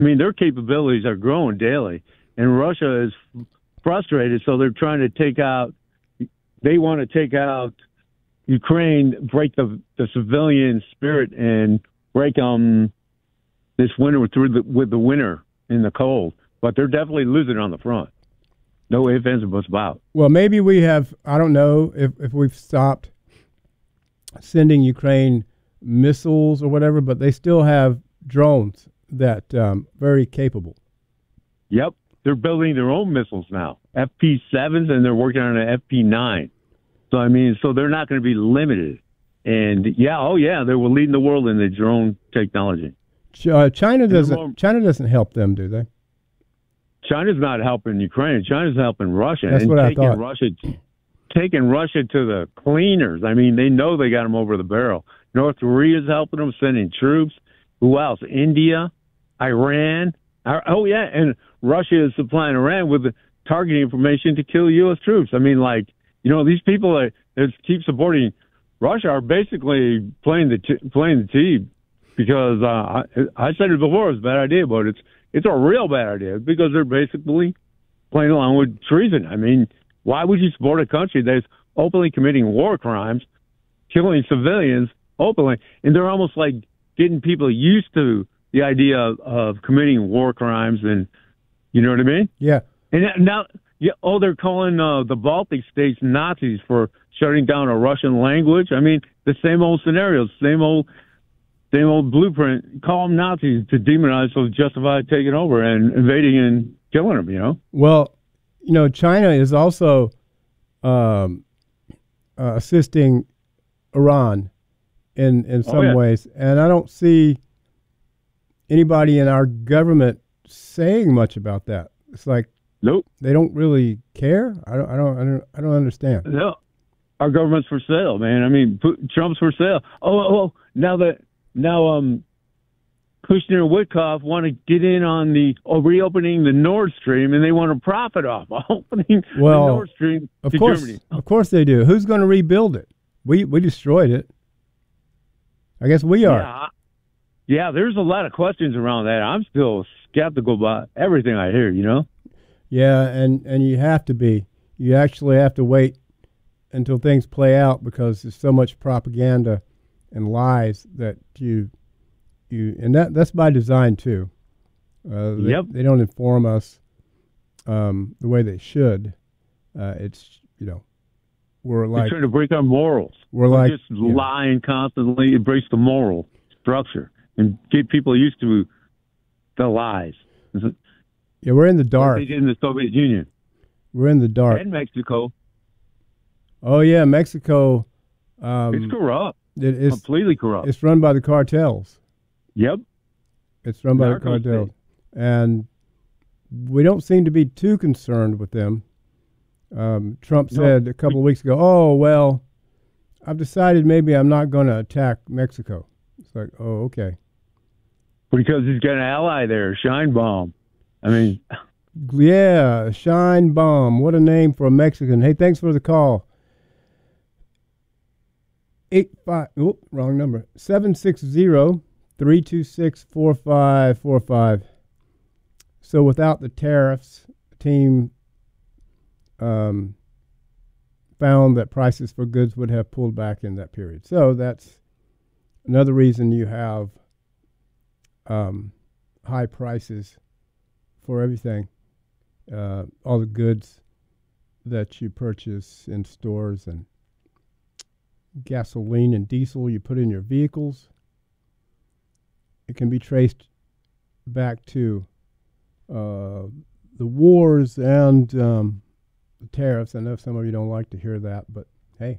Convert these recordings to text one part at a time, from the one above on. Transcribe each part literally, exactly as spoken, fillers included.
I mean, their capabilities are growing daily, and Russia is frustrated, so they're trying to take out. They want to take out Ukraine, break the the civilian spirit, and break um this winter through the with the winter in the cold. But they're definitely losing on the front. No ifs, ands, or buts about. Well, maybe we have. I don't know if if we've stopped sending Ukraine missiles or whatever, but they still have drones that um, very capable. Yep, they're building their own missiles now, F P sevens, and they're working on an F P nine. So I mean, so they're not going to be limited. And yeah, oh yeah, they were leading the world in the drone technology. Uh, China doesn't. More, China doesn't help them, do they? China's not helping Ukraine. China's helping Russia. That's and what taking I thought. Russia, taking Russia to the cleaners. I mean, they know they got them over the barrel. North Korea's helping them, sending troops. Who else? India, Iran. Oh yeah, and Russia is supplying Iran with the targeting information to kill U S troops. I mean, like, you know, these people that, that keep supporting Russia are basically playing the t- playing the team because uh, I, I said it before, it's a bad idea, but it's it's a real bad idea because they're basically playing along with treason. I mean, why would you support a country that's openly committing war crimes, killing civilians openly, and they're almost like getting people used to the idea of, of committing war crimes, and you know what I mean? Yeah. And now, yeah, oh, they're calling uh, the Baltic states Nazis for shutting down a Russian language. I mean, the same old scenarios, same old, same old blueprint. Call them Nazis to demonize, so justify taking over and invading and killing them. You know. Well, you know, China is also um, uh, assisting Iran in in some oh, yeah. ways, and I don't see anybody in our government saying much about that. It's like, nope, they don't really care. I don't, I don't, I don't, I don't understand. No, our government's for sale, man. I mean, Trump's for sale. Oh, oh, oh now that now um, Kushner and Witkoff want to get in on the oh, reopening the Nord Stream, and they want to profit off opening well, the Nord Stream of to course, Germany. Of course they do. Who's going to rebuild it? We we destroyed it. I guess we are. Yeah, yeah, there's a lot of questions around that. I'm still skeptical about everything I hear, you know? Yeah, and, and you have to be. You actually have to wait until things play out because there's so much propaganda and lies that you you and that that's by design too. Uh, they, yep. they don't inform us um, the way they should. Uh, it's you know we're like They're trying to break our morals. We're like just lying know. constantly. It breaks the moral structure and get people used to the lies. Yeah, we're in the dark. Like they did in the Soviet Union. We're in the dark. And Mexico. Oh yeah, Mexico. Um, it's corrupt. It, it's completely corrupt. It's run by the cartels. Yep. It's run by Narco the cartels, state. And we don't seem to be too concerned with them. Um, Trump said no. a couple of weeks ago, "Oh well, I've decided maybe I'm not going to attack Mexico." It's like, oh okay. Because he's got an ally there, Sheinbaum. I mean, yeah, Sheinbaum. What a name for a Mexican. Hey, thanks for the call. Eight five. Oh, wrong number. Seven six zero three two six four five four five. So without the tariffs, the team um, found that prices for goods would have pulled back in that period. So that's another reason you have um, high prices for everything, uh, all the goods that you purchase in stores and gasoline and diesel you put in your vehicles. It can be traced back to uh, the wars and um, the tariffs. I know some of you don't like to hear that, but hey.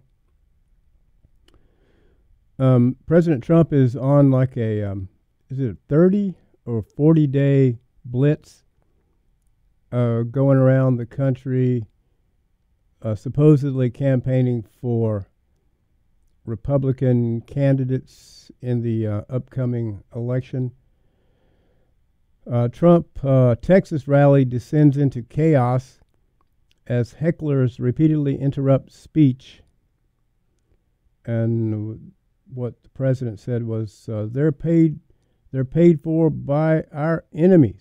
Um, President Trump is on like a, um, is it a thirty or forty day blitz uh, going around the country uh, supposedly campaigning for Republican candidates in the uh, upcoming election. Uh, Trump uh, Texas rally descends into chaos as hecklers repeatedly interrupt speech. And what the president said was uh, they're paid They're paid for by our enemies.